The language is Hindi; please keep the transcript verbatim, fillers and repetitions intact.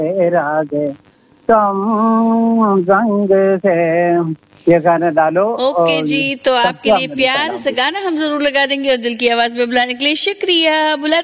रागे तुम रंग से, ये गाना डालो। ओके जी, तो आपके लिए प्यार से गाना हम जरूर लगा देंगे और दिल की आवाज में बुलाने के लिए शुक्रिया। बुला